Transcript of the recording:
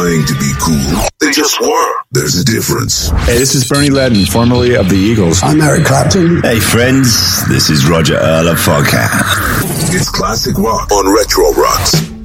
trying to be cool. They just were. There's a difference. Hey, this is Bernie Ledden, formerly of the Eagles. I'm Eric Clapton. Hey, friends. This is Roger Earl of Foghat. It's classic rock on Retro Rocks.